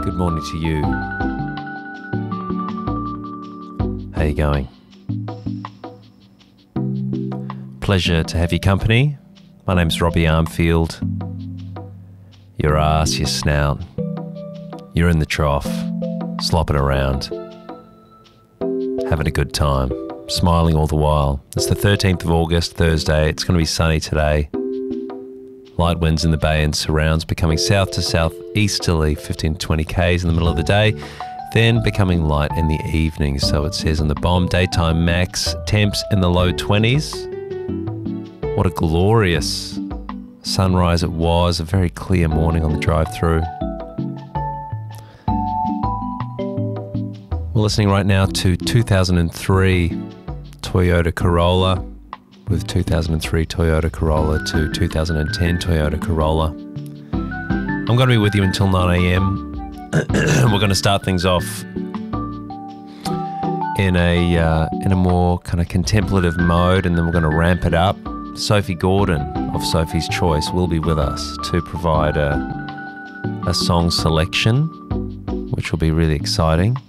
Good morning to you. How you going? Pleasure to have your company. My name's Robbie Armfield. Your ass, your snout. You're in the trough, slopping around, having a good time, smiling all the while. It's the 13th of August, Thursday. It's going to be sunny today. Light winds in the bay and surrounds, becoming south to southeasterly 15 to 20 k's in the middle of the day, then becoming light in the evening. So it says on the bomb, daytime max temps in the low 20s. What a glorious sunrise it was. A very clear morning on the drive through. We're listening right now to 2003 Toyota Corolla, with 2003 Toyota Corolla to 2010 Toyota Corolla. I'm going to be with you until 9 a.m. We're going to start things off in a more kind of contemplative mode, and then we're going to ramp it up. Sophie Gordon of Sophie's Choice will be with us to provide a song selection, which will be really exciting.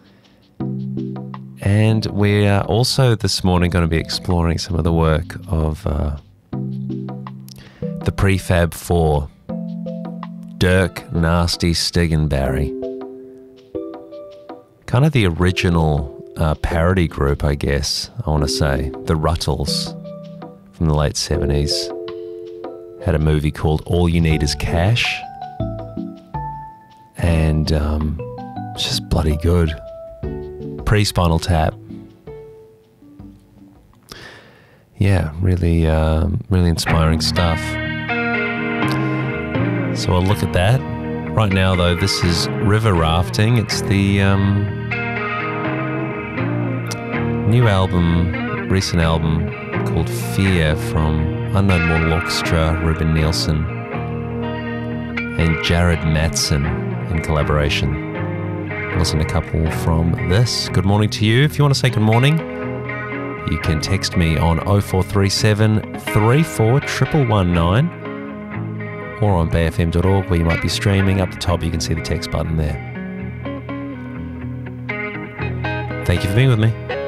And we are also this morning going to be exploring some of the work of the Prefab Four, Dirk, Nasty, Stig and Barry. Kind of the original parody group, I guess, I want to say. The Ruttles from the late 70s. Had a movie called All You Need Is Cash. And it's just bloody good. Pre-Spinal Tap. Yeah, really inspiring stuff. So I'll look at that. Right now, though, this is River Rafting. It's the new album, recent album called Fear from Unknown Mortal Orchestra, Ruben Nielsen, and Jared Matson in collaboration. Listen to a couple from this. Good morning to you. If you want to say good morning, you can text me on 0437 34 11119 or on bayfm.org, where you might be streaming. Up the top, you can see the text button there. Thank you for being with me.